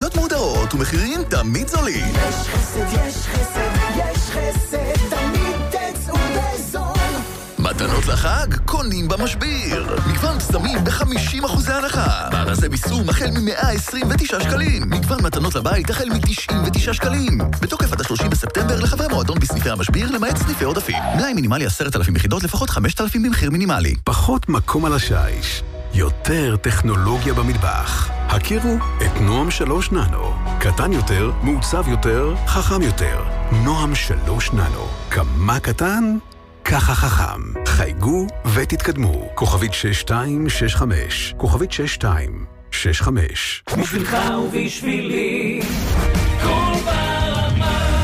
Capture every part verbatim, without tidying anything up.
חנויות מודעות ומחירים תמיד זולים. יש חסד, יש חסד, יש חסד, תמיד תצאו בזול. מתנות לחג קונים במשביר. מגוון פסמים ב-חמישים אחוז הנחה. מארזי ביסום החל מ-מאה עשרים ותשעה שקלים. מגוון מתנות לבית החל מ-תשעים ותשעה שקלים. בתוקף עד ה-שלושים בספטמבר לחברי מועדון בסניפי המשביר למעט סניפי עודפים. מלאי מינימלי עשרת אלפים יחידות, לפחות חמשת אלפים במחיר מינימלי. פחות מקום על השיש. יותר טכנולוגיה במטבח. הכירו את נועם שלוש ננו. קטן יותר, מעוצב יותר, חכם יותר. נועם שלוש ננו. כמה קטן? ככה חכם. חייגו ותתקדמו. כוכבית שש שתיים שש חמש. כוכבית שש שתיים שש חמש. בשבילך ובשבילי כל ברמה.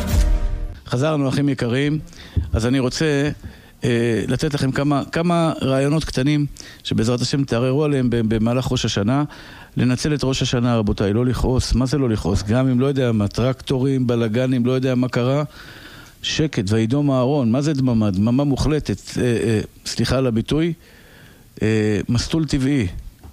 חזרנו אחים יקרים. אז אני רוצה אה, לתת לכם כמה, כמה רעיונות קטנים שבעזרת השם תערערו עליהם במהלך ראש השנה. לנצל את ראש השנה, רבותיי, לא לכעוס. מה זה לא לכעוס? גם אם לא יודע מה, טרקטורים, בלגנים, לא יודע מה קרה, שקט, וידום הארון. מה זה דממה? דממה מוחלטת. אה, אה, סליחה על הביטוי. אה, מסלול טבעי.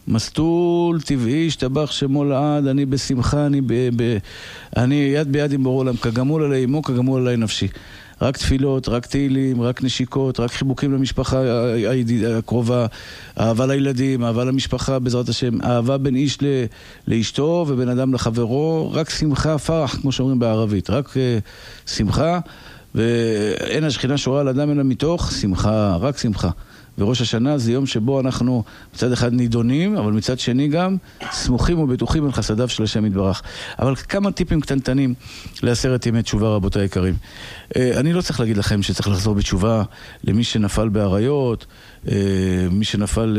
מסלול טבעי, השתבח שמו לעד, אני בשמחה, אני, ב, ב, אני יד ביד עם בורא עולם, כגמול עלי אמו, כגמול עלי נפשי. רק תפילות, רק תהילים, רק נשיקות, רק חיבוקים למשפחה הקרובה, אהבה לילדים, אהבה למשפחה בעזרת השם, אהבה בין איש ל, לאשתו ובין אדם לחברו, רק שמחה, פרח, כמו שאומרים בערבית, רק uh, שמחה, ואין השכינה שורה על אדם אלא מתוך שמחה, רק שמחה. וראש השנה זה יום שבו אנחנו מצד אחד נידונים, אבל מצד שני גם סמוכים ובטוחים על חסדיו של השם יתברך. אבל כמה טיפים קטנטנים לעשרת ימי תשובה, רבותיי היקרים. אני לא צריך להגיד לכם שצריך לחזור בתשובה למי שנפל בעריות, מי שנפל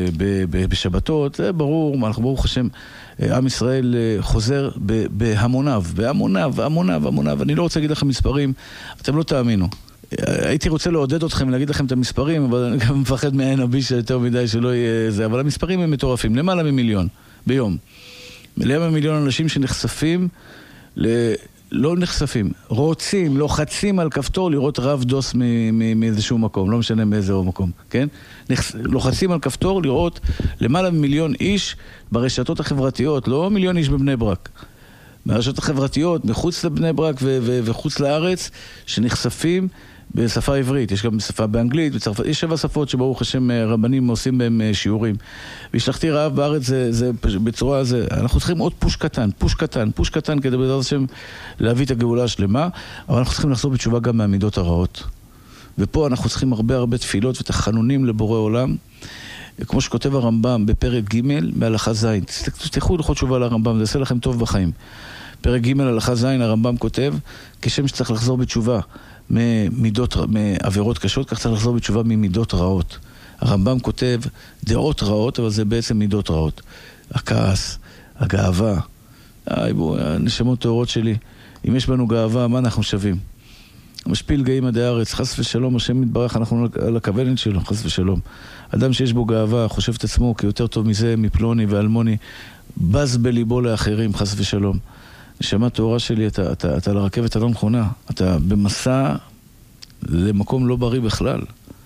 בשבתות, זה ברור, אנחנו ברוך השם, עם ישראל חוזר בהמוניו, בהמוניו, המוניו, המוניו. אני לא רוצה להגיד לכם מספרים, אתם לא תאמינו. הייתי רוצה לעודד אתכם, להגיד לכם את המספרים, אבל אני גם מפחד מעין הביש יותר מדי שלא יהיה זה, אבל המספרים הם מטורפים, למעלה ממיליון ביום. למעלה ממיליון אנשים שנחשפים, ל... לא נחשפים, רוצים, לוחצים על כפתור לראות רב דוס מאיזשהו מקום, לא משנה מאיזהו מקום, כן? נחש... לוחצים על כפתור לראות למעלה ממיליון איש ברשתות החברתיות, לא מיליון איש בבני ברק. מהרשתות החברתיות, מחוץ לבני ברק ו- ו- וחוץ לארץ, שנחשפים בשפה עברית. יש גם שפה באנגלית, בצרפת. יש שבע שפות שברוך השם רבנים עושים בהם שיעורים. והשלחתי רעב בארץ, זה, זה בצורה, זה, אנחנו צריכים עוד פוש קטן, פוש קטן, פוש קטן, כדי בעזרת השם להביא את הגאולה השלמה, אבל אנחנו צריכים לחזור בתשובה גם מהמידות הרעות. ופה אנחנו צריכים הרבה הרבה תפילות ותחנונים לבורא עולם, כמו שכותב הרמב"ם בפרק ג' מהלכה ז'. תפתחו לכל תשובה לרמב"ם, זה יעשה לכם טוב בחיים. פרק ג' הלכה ז', הרמב"ם כותב, כשם שצריך לחזור בתשובה ממידות, מעבירות קשות, כך צריך לחזור בתשובה ממידות רעות. הרמב"ם כותב דעות רעות, אבל זה בעצם מידות רעות. הכעס, הגאווה. איי בוא, הנשמות טהורות שלי. אם יש בנו גאווה, מה אנחנו שווים? משפיל גאים עדי הארץ, חס ושלום, השם מתברך, אנחנו על הכוונן שלו, חס ושלום. אדם שיש בו גאווה, חושב את עצמו כי יותר טוב מזה, מפלוני ואלמוני, בז בליבו לאחרים, חס ושלום. נשמה תאורה שלי, אתה, אתה, אתה לרכבת הלא נכונה, אתה במסע למקום לא בריא בכלל.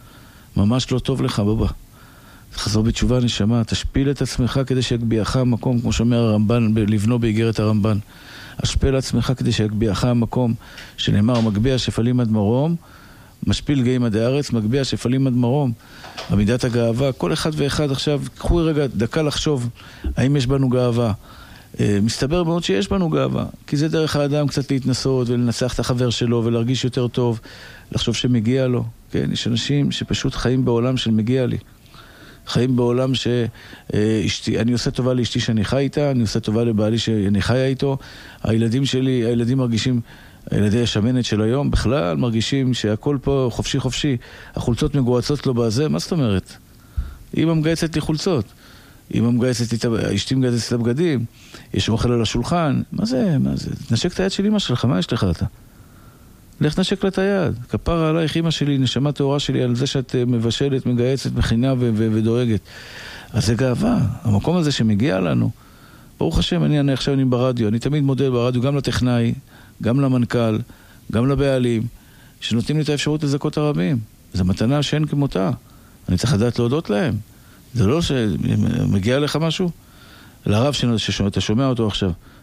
ממש לא טוב לך, בבא. תחזור בתשובה, נשמה, תשפיל את עצמך כדי שיגביעך המקום, כמו שאומר הרמב"ן, לבנו באיגרת הרמב"ן. השפל עצמך כדי שיגביעך המקום, שנאמר, מגביע שפלים עד מרום, משפיל גאים עד הארץ, מגביע שפלים עד מרום. עמידת הגאווה, כל אחד ואחד עכשיו, קחו רגע דקה לחשוב, האם יש בנו גאווה. מסתבר מאוד שיש בנו גאווה, כי זה דרך האדם קצת להתנסות ולנסח את החבר שלו ולהרגיש יותר טוב, לחשוב שמגיע לו. כן, יש אנשים שפשוט חיים בעולם של מגיע לי. חיים בעולם שאשתי, אני עושה טובה לאשתי שאני חי איתה, אני עושה טובה לבעלי שאני חי איתו. הילדים שלי, הילדים מרגישים, הילדי השמנת של היום בכלל מרגישים שהכל פה חופשי חופשי. החולצות מגועצות לו בזה, מה זאת אומרת? אמא מגייצת לי חולצות. אמא מגייצת לי, אשתי מגייצת לי בגדים. יש אוכל על השולחן. מה זה? מה זה? תנשק את היד של אמא שלך, מה יש לך אתה? לך נשק לה את היד. כפרה עלייך אמא שלי, נשמה תאורה שלי, על זה שאת מבשלת, מגייצת, מכינה ו- ו- ודואגת. אז זה גאווה. המקום הזה שמגיע לנו. ברוך השם, אני, אני עכשיו אני ברדיו. אני תמיד מודל ברדיו, גם לטכנאי, גם למנכ"ל, גם לבעלים, שנותנים לי את האפשרות לזכות הרבים. זו מתנה שאין כמותה. אני צריך לדעת להודות להם. זה לא שמגיע לך משהו? לרב שאתה שומע אותו עכשיו.